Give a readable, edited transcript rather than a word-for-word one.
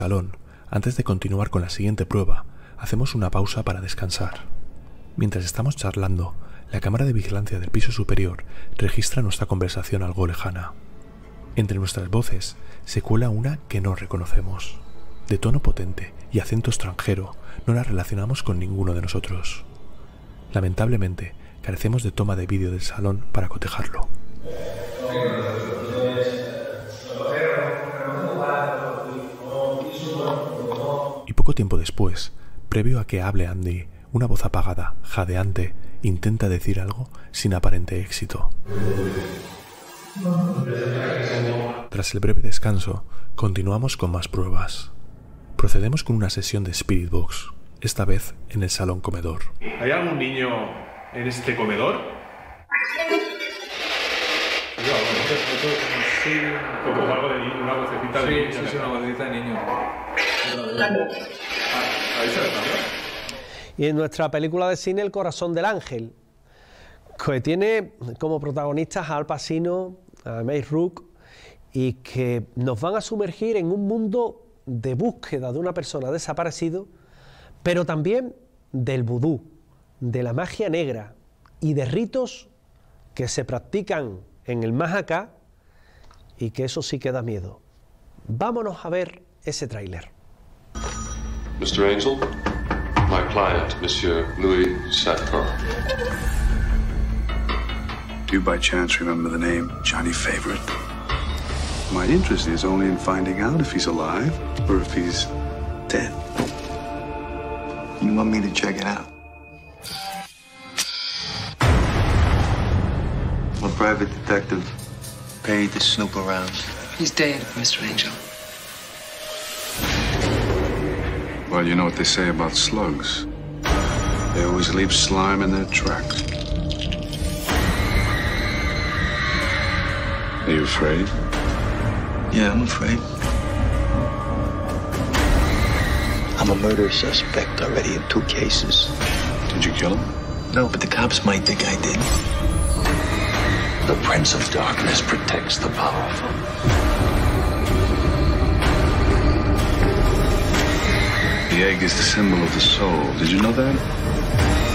salón, antes de continuar con la siguiente prueba, hacemos una pausa para descansar. Mientras estamos charlando, la cámara de vigilancia del piso superior registra nuestra conversación algo lejana. Entre nuestras voces se cuela una que no reconocemos. De tono potente y acento extranjero, no la relacionamos con ninguno de nosotros. Lamentablemente, carecemos de toma de vídeo del salón para cotejarlo. Y poco tiempo después, previo a que hable Andy, una voz apagada, jadeante, intenta decir algo sin aparente éxito. Tras el breve descanso, continuamos con más pruebas. Procedemos con una sesión de Spirit Box, esta vez en el salón comedor. ¿Hay algún niño en este comedor? Sí, como algo de niño, una vocecita de niño. Sí, una vocecita de niño. Ahí se está. Y en nuestra película de cine El corazón del ángel, que tiene como protagonistas a Al Pacino, a May Rook, y que nos van a sumergir en un mundo de búsqueda de una persona desaparecida, pero también del vudú, de la magia negra y de ritos que se practican en el más acá y que eso sí que da miedo. Vámonos a ver ese tráiler. Mr. Angel, my client, Monsieur Louis Satko. Do you by chance remember the name Johnny Favorite? My interest is only in finding out if he's alive or if he's dead. You want me to check it out? I'm a private detective, paid to snoop around. He's dead, Mr. Angel. Well, you know what they say about slugs. They always leave slime in their tracks. Are you afraid? Yeah, I'm afraid. I'm a murder suspect already in 2 cases. Did you kill him? No, but the cops might think I did. The Prince of Darkness protects the powerful. The egg is the symbol of the soul. Did you know that?